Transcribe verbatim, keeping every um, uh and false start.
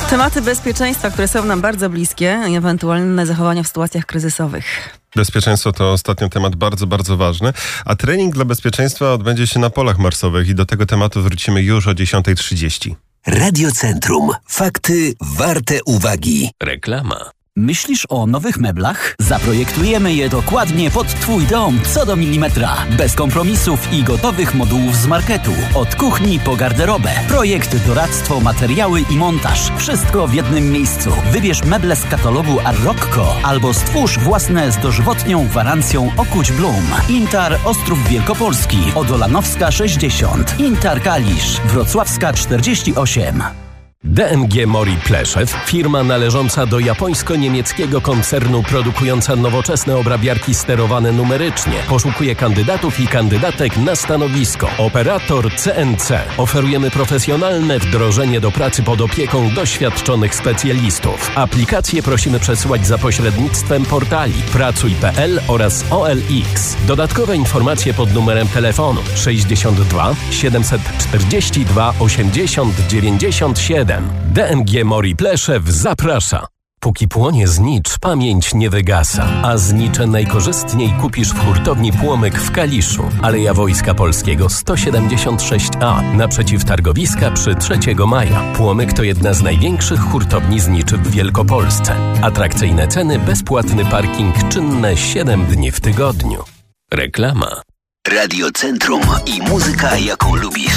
Tematy bezpieczeństwa, które są nam bardzo bliskie i ewentualne zachowania w sytuacjach kryzysowych. Bezpieczeństwo to ostatnio temat bardzo, bardzo ważny, a trening dla bezpieczeństwa odbędzie się na polach marsowych i do tego tematu wrócimy już o dziesiąta trzydzieści. Radiocentrum. Fakty warte uwagi. Reklama. Myślisz o nowych meblach? Zaprojektujemy je dokładnie pod Twój dom, co do milimetra. Bez kompromisów i gotowych modułów z marketu. Od kuchni po garderobę. Projekt, doradztwo, materiały i montaż. Wszystko w jednym miejscu. Wybierz meble z katalogu Arroccco albo stwórz własne z dożywotnią gwarancją Okuć Blum. Intar Ostrów Wielkopolski. Odolanowska sześćdziesiąt. Intar Kalisz. Wrocławska czterdzieści osiem. D M G Mori Pleszew, firma należąca do japońsko-niemieckiego koncernu produkująca nowoczesne obrabiarki sterowane numerycznie. Poszukuje kandydatów i kandydatek na stanowisko operator C N C. Oferujemy profesjonalne wdrożenie do pracy pod opieką doświadczonych specjalistów. Aplikacje prosimy przesyłać za pośrednictwem portali pracuj kropka p l oraz O L X. Dodatkowe informacje pod numerem telefonu sześćdziesiąt dwa siedemset czterdzieści dwa osiemdziesiąt dziewięćdziesiąt siedem. D M G Mori Pleszew zaprasza. Póki płonie znicz, pamięć nie wygasa. A znicze najkorzystniej kupisz w hurtowni Płomyk w Kaliszu. Aleja Wojska Polskiego sto siedemdziesiąt sześć A, naprzeciw targowiska przy trzeciego maja. Płomyk to jedna z największych hurtowni zniczy w Wielkopolsce. Atrakcyjne ceny, bezpłatny parking, czynne siedem dni w tygodniu. Reklama. Radiocentrum i muzyka, jaką lubisz.